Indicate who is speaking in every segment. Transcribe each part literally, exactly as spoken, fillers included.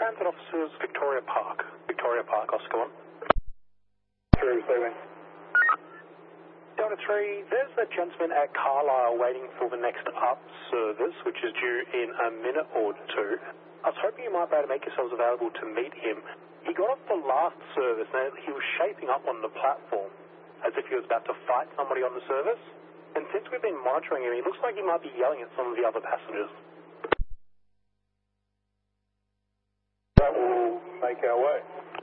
Speaker 1: Transit officers, Victoria Park. Victoria Park, Oscar one.
Speaker 2: Three receiving.
Speaker 1: Delta three, there's a gentleman at Carlisle waiting for the next up service, which is due in a minute or two. I was hoping you might be able to make yourselves available to meet him. He got off the last service and he was shaping up on the platform as if he was about to fight somebody on the service. And since we've been monitoring him, he looks like he might be yelling at some of the other passengers.
Speaker 2: That will make our way.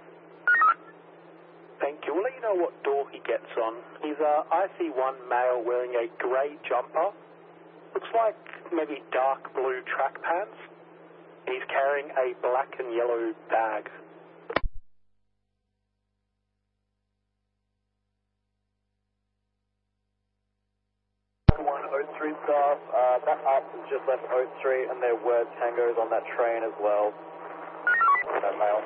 Speaker 1: Thank you. We'll let you know what door he gets on. He's a I C one male wearing a grey jumper. Looks like maybe dark blue track pants. He's carrying a black and yellow bag.
Speaker 2: one oh three staff, uh, that up has just left oh three and there were tangos on that train as well. That male.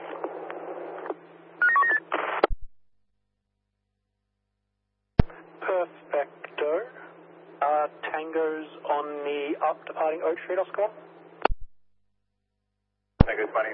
Speaker 1: Perfecto. Uh, tangos on the up departing Oak Street, Oscar?
Speaker 2: Tango twenty.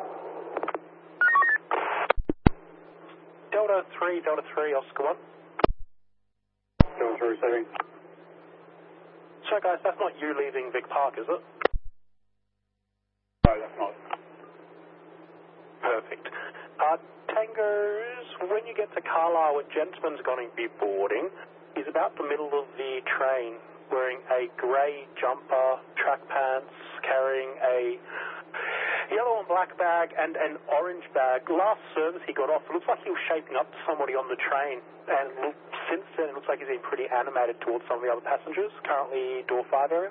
Speaker 1: Delta three, Delta three, Oscar one.
Speaker 2: Delta three receiving.
Speaker 1: So guys, that's not you leaving Vic Park, is it?
Speaker 2: No, that's not.
Speaker 1: Perfect. Uh, tangos, when you get to Carlisle, a gentleman's going to be boarding. He's about the middle of the train, wearing a grey jumper, track pants, carrying a yellow and black bag and an orange bag. Last service he got off, it looks like he was shaping up to somebody on the train. And look, since then, it looks like he's been pretty animated towards some of the other passengers. Currently, door five area.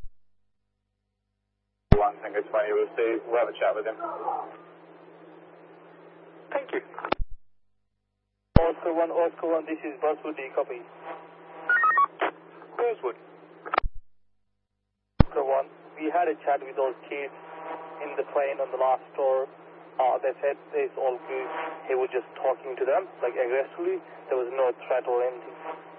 Speaker 2: One Tango twenty, we'll see. We'll have a chat with him.
Speaker 1: Thank you.
Speaker 2: Oscar one, Oscar one, this is Buzzwood, do you copy?
Speaker 1: Buzzwood.
Speaker 2: Oscar one, we had a chat with those kids in the plane on the last tour. Uh, they said it's all good. He was just talking to them, like aggressively. There was no threat or anything.